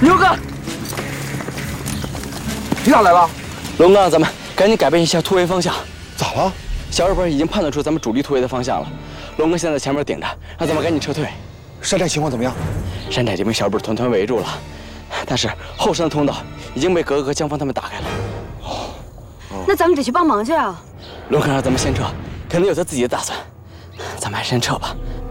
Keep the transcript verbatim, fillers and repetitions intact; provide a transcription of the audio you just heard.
牛哥，你咋来了？ 龙哥，咱们赶紧改变一下突围方向。 咋了？ 小日本已经判断出咱们主力突围的方向了。龙哥现在前面顶着，让咱们赶紧撤退。 山寨情况怎么样？ 山寨已经被小日本团团围住了，但是后山的通道已经被格格和江峰他们打开了。 哦，那咱们得去帮忙去啊！ 龙哥让咱们先撤，肯定有他自己的打算。咱们还是先撤吧。